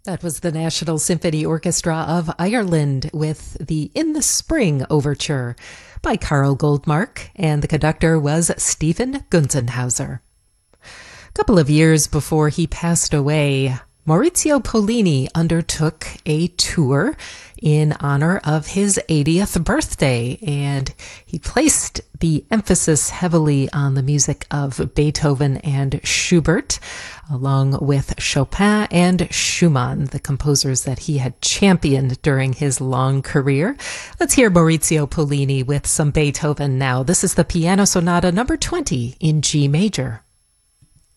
That was the National Symphony Orchestra of Ireland with the In the Spring Overture by Carl Goldmark, and the conductor was Stephen Gunzenhauser. A couple of years before he passed away, Maurizio Pollini undertook a tour in honor of his 80th birthday, and he placed the emphasis heavily on the music of Beethoven and Schubert, along with Chopin and Schumann, the composers that he had championed during his long career. Let's hear Maurizio Pollini with some Beethoven now. This is the Piano Sonata number 20 in G major.